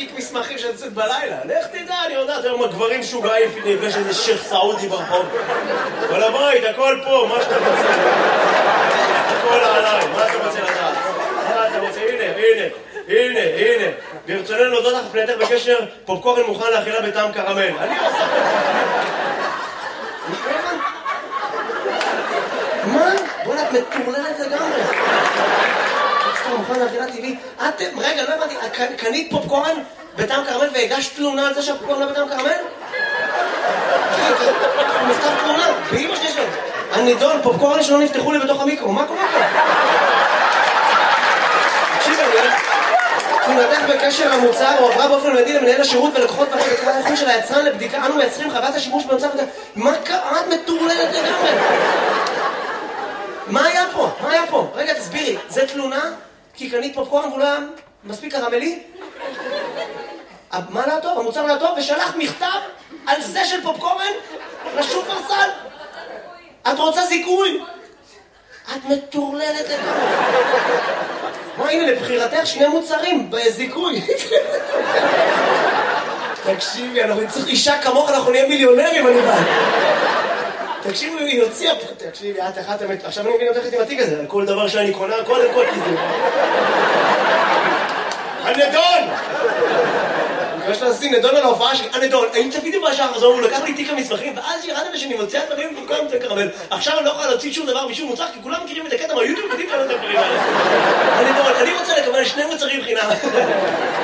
תיק מסמכים שיוצאת בלילה. לך תדע, אני יודעת, היום הגברים שוגעים, נפגש איזה שייך סעודי ברחוב. כל הבית, הכל פה, מה שאתה רוצה. הכל עליי, מה אתה רוצה לדעת? מה אתה רוצה? הנה. ברצוננו להודות לך פנייתך בקשר, פופקורן מוכן לאכילה בטעם קרמל. אני עושה... מה? בוא'נה, את מטורללת לגמרי. מוכן לאכילה טבעי. רגע, לא הבנתי, קנית פופקורן בטעם קרמל והגשת תלונה על זה שהפופקורן לא בטעם קרמל? הוא מכתב תלונה, באמא שלי שלו. הנידון, פופקורן שלא נפתחו לי בתוך המיקרו, מה קורה פה? תקשיב, תלונתך בקשר המוצר הועברה באופן מיידי למנהל השירות ולקוחות בקרת האיכות של היצרן לבדיקה. אנו מייצרים חוות השימוש במצב... מה קרה? את מטורללת לגמרי. מה היה פה? רגע, תסבירי, זה תלונה? כי קנית פופקורן והוא לא היה מספיק קרמלי? מה לא טוב? המוצר לא טוב? ושלח מכתב על זה של פופקורן לשופרסל? את רוצה זיכוי? את מטורללת לגמרי. מה, הנה, לבחירתך שני מוצרים בזיכוי. תקשיבי, אנחנו נצטרך אישה כמוך, אנחנו נהיה מיליונרים, אני בא. תקשיבו, היא הוציאה פה, תקשיבי, את אחת אמת, עכשיו אני מבין אותך עם התיק הזה, על כל דבר שאני קונה, קודם כל כזה. הנדון! אני מקווה שאתה נשים נדון על ההופעה שלי, הנדון, האם צפיתי בשעה החזור, הוא לקח לי תיק המסמכים, ואז ירדתי שאני מוציאה דברים וכולם יותר קרמל. עכשיו אני לא יכולה להוציא שום דבר משום מוצר, כי כולם מכירים את הקטע מהיוטיוב, יודעים כאלה את הדברים האלה. הנדון, אני רוצה לקבל 2 מוצרים חינם.